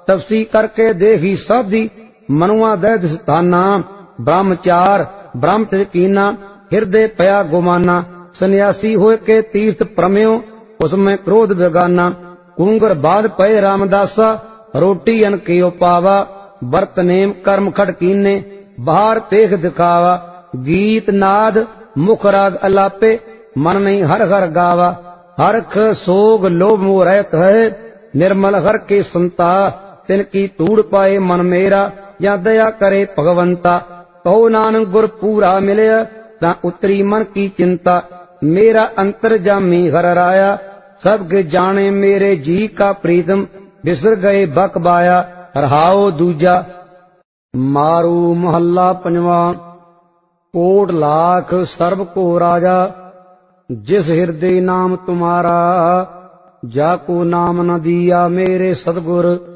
तपसी करके देखी साधी मनुआ दैद स्थाना ब्रह्मचार ब्रह्मचर्य कीना हृदय पया गुमाना सन्यासी होए के तीर्थ प्रमेयो उसमें क्रोध बेगाना कुंगर बाद पय रामदासा रोटी अन कियो पावा बरत नेम कर्म खड़कीने बाहर पेख दिखावा गीत नाद मुख राग अलापे मन नहीं हर हर गावा हरख सोग लोभ मोह रहत है निर्मल हर के संता तिनकी तूड़ पाए मन मेरा या दया करे भगवंता कहो नानक गुर पूरा मिले ता उतरी मन की चिंता मेरा अंतर जामी हर राया सबके जाने मेरे जी का प्रीतम बिसर गए बकबाया रहाओ दूजा। मारू महल्ला पंजवा। कोट लाख सर्व को राजा जिस हृदय नाम तुम्हारा जाको नाम न दिया मेरे सतगुर